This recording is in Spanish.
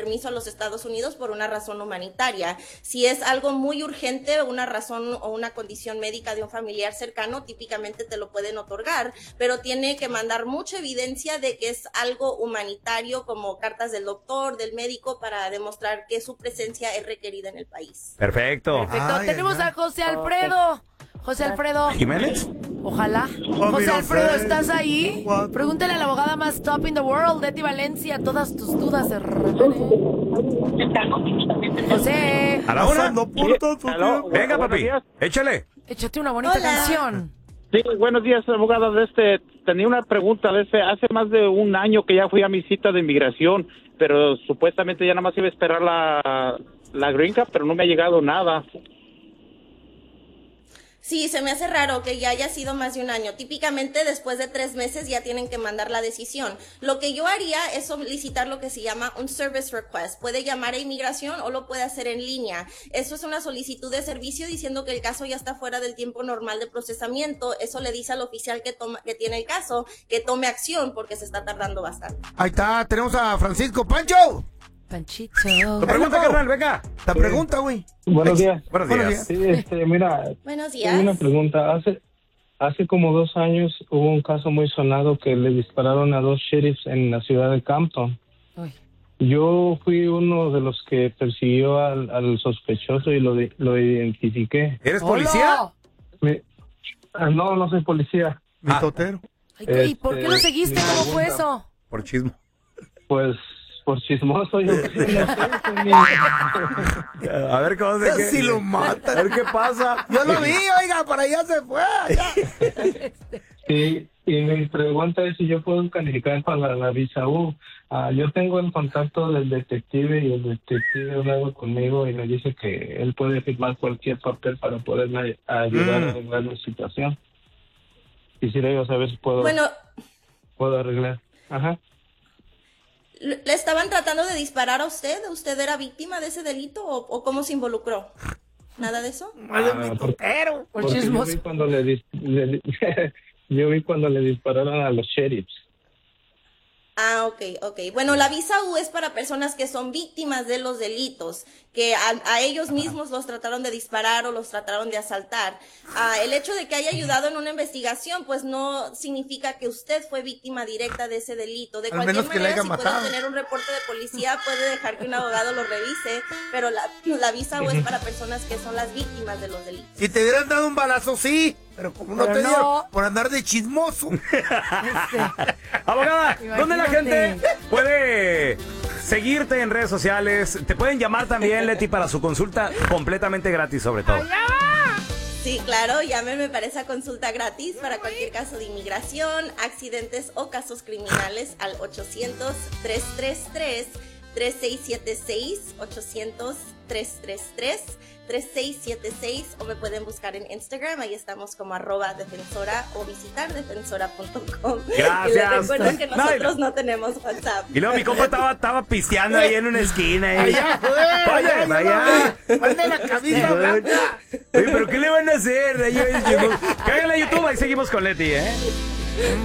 permiso a los Estados Unidos por una razón humanitaria. Si es algo muy urgente, una razón o una condición médica de un familiar cercano, típicamente te lo pueden otorgar, pero tiene que mandar mucha evidencia de que es algo humanitario, como cartas del doctor, del médico, para demostrar que su presencia es requerida en el país. Perfecto. Tenemos a José Alfredo. José Alfredo. ¿Jiménez? Ojalá. José Alfredo, ¿estás ahí? Pregúntale a la abogada más top in the world, Leti Valencia, todas tus dudas de José. ¿A la una? Venga, papi, échale. Échate una bonita canción. Sí, buenos días, abogada. Tenía una pregunta. Hace más de un año que ya fui a mi cita de inmigración, pero supuestamente ya nada más iba a esperar la green card, pero no me ha llegado nada. Sí, se me hace raro que ya haya sido más de un año. Típicamente después de 3 meses ya tienen que mandar la decisión. Lo que yo haría es solicitar lo que se llama un service request. Puede llamar a inmigración o lo puede hacer en línea. Eso es una solicitud de servicio diciendo que el caso ya está fuera del tiempo normal de procesamiento. Eso le dice al oficial que tiene el caso que tome acción porque se está tardando bastante. Ahí está, tenemos a Francisco. ¡Pancho! Panchito. Tu pregunta, carnal, venga. La pregunta, güey. Buenos días. Buenos días. Sí, mira, Buenos días. tengo una pregunta. Hace como 2 años hubo un caso muy sonado que le dispararon a 2 sheriffs en la ciudad de Campton. Uy. Yo fui uno de los que persiguió al sospechoso y lo identifiqué. ¿Eres policía? No soy policía. Mitotero. Ay, ¿y por qué lo seguiste? ¿Cómo fue eso? Por chismo. Pues por chismoso yo A ver cómo se Si lo mata. A ver qué pasa. Yo lo vi, oiga, para allá se fue. Allá. Sí, y mi pregunta es si yo puedo calificar para la visa U. Yo tengo el contacto del detective y el detective ha hablado conmigo y me dice que él puede firmar cualquier papel para poderme ayudar a arreglar la situación. Quisiera yo saber si puedo arreglar. Ajá. ¿Le estaban tratando de disparar a usted? ¿Usted era víctima de ese delito o cómo se involucró? ¿Nada de eso? Por chismoso. Yo vi cuando le dispararon a los sheriffs. Ah, ok. Bueno, la visa U es para personas que son víctimas de los delitos, que a ellos mismos los trataron de disparar o los trataron de asaltar. El hecho de que haya ayudado en una investigación, pues no significa que usted fue víctima directa de ese delito. De cualquier manera, si puede tener un reporte de policía, puede dejar que un abogado lo revise, pero la visa U es para personas que son las víctimas de los delitos. Si te hubieran dado un balazo, sí. Pero como no te dieron, por andar de chismoso. Abogada, ¿dónde la gente puede seguirte en redes sociales? Te pueden llamar también, Leti, para su consulta completamente gratis, sobre todo. Sí, claro, llámenme para esa consulta gratis para cualquier caso de inmigración, accidentes o casos criminales al 800-333-3676, 800-333-3676, o me pueden buscar en Instagram, ahí estamos como @defensora o visitar defensora.com. Gracias. Y les recuerdo que nosotros no tenemos WhatsApp. Y luego mi compa estaba pisteando ahí en una esquina. Allá Mande la camisa blanca. Oye, pero ¿qué le van a hacer? Cáiganle a YouTube, ahí seguimos con Leti,